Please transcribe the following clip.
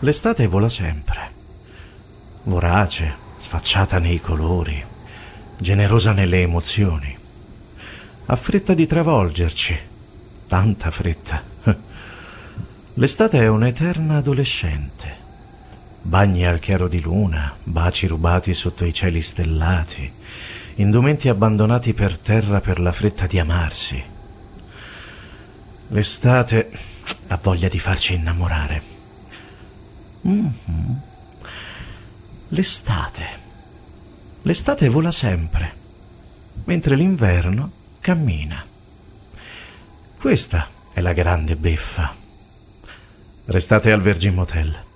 L'estate vola sempre, vorace, sfacciata nei colori, generosa nelle emozioni. Ha fretta di travolgerci, tanta fretta. L'estate è un'eterna adolescente. Bagni al chiaro di luna, baci rubati sotto i cieli stellati, indumenti abbandonati per terra per la fretta di amarsi. L'estate ha voglia di farci innamorare. L'estate vola sempre, mentre l'inverno cammina. Questa è la grande beffa. Restate al Virgin Motel.